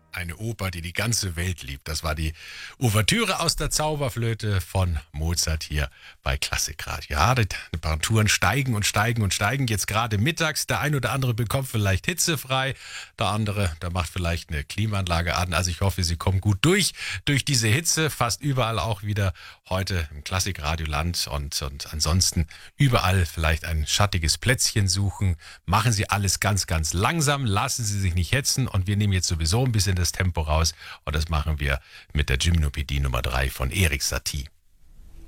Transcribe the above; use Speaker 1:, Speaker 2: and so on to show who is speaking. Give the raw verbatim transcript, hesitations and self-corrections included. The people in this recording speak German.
Speaker 1: Eine Oper, die die ganze Welt liebt. Das war die Ouvertüre aus der Zauberflöte von Mozart hier bei Klassikradio. Ja, die Temperaturen steigen und steigen und steigen. Jetzt gerade mittags. Der ein oder andere bekommt vielleicht hitzefrei. Der andere, der macht vielleicht eine Klimaanlage an. Also ich hoffe, Sie kommen gut durch, durch diese Hitze. Fast überall auch wieder heute im Klassikradioland. Und, und ansonsten überall vielleicht ein schattiges Plätzchen suchen. Machen Sie alles ganz, ganz langsam. Lassen Sie sich nicht hetzen. Und wir nehmen jetzt sowieso ein bisschen das Tempo raus und das machen wir mit der Gymnopädie Nummer drei von Erik Satie.